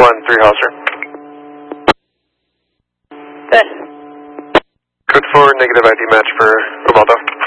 3 Hollister. Good. Code 4, negative ID match for Ubaldo.